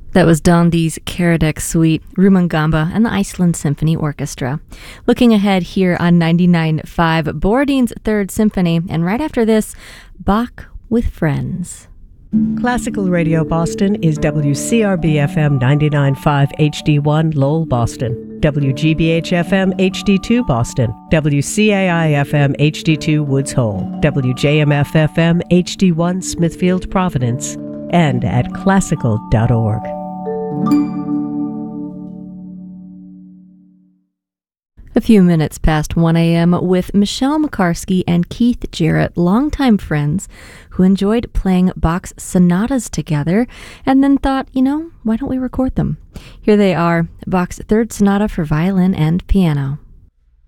That was Dondi's Karadec Suite, Rumangamba, and the Iceland Symphony Orchestra. Looking ahead here on 99.5, Borodin's Third Symphony, and right after this, Bach with Friends. Classical Radio Boston is WCRB-FM 99.5 HD1 Lowell, Boston, WGBH-FM HD2 Boston, WCAI-FM HD2 Woods Hole, WJMF-FM HD1 Smithfield, Providence, and at classical.org. A few minutes past 1 a.m. with Michelle McCarsky and Keith Jarrett, longtime friends who enjoyed playing Bach's sonatas together and then thought, why don't we record them? Here they are, Bach's Third Sonata for Violin and Piano.